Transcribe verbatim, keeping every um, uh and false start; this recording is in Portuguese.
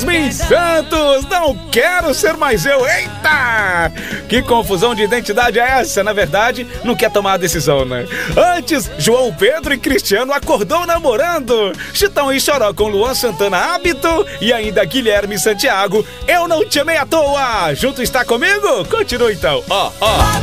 Rubens Santos, não quero ser mais eu. Eita! Que confusão de identidade é essa? Na verdade, não quer tomar a decisão, né? Antes, João Pedro e Cristiano acordou namorando. Chitão e Choró com Luan Santana, Hábito. E ainda Guilherme Santiago, Eu Não Te Amei à Toa. Junto está comigo? Continua então, ó, ó.